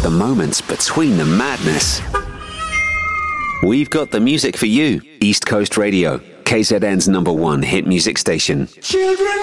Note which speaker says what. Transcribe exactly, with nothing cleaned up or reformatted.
Speaker 1: the moments between the madness. We've got the music for you. East Coast Radio, K Z N's number one hit music station.
Speaker 2: Children